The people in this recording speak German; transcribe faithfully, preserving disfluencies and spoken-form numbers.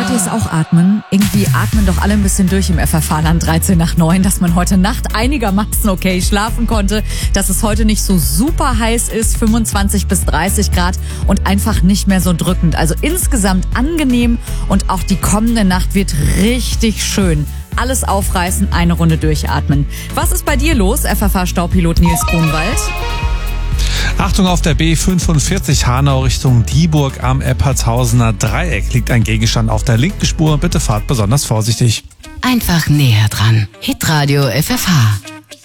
Hört ihr es auch atmen? Irgendwie atmen doch alle ein bisschen durch im F F H-Land dreizehn nach neun, dass man heute Nacht einigermaßen okay schlafen konnte, dass es heute nicht so super heiß ist, fünfundzwanzig bis dreißig Grad und einfach nicht mehr so drückend. Also insgesamt angenehm und auch die kommende Nacht wird richtig schön. Alles aufreißen, eine Runde durchatmen. Was ist bei dir los, F F H-Staupilot Nils Grunwald? Achtung, auf der B fünfundvierzig Hanau Richtung Dieburg am Eppertshausener Dreieck liegt ein Gegenstand auf der linken Spur. Bitte fahrt besonders vorsichtig. Einfach näher dran. Hitradio F F H.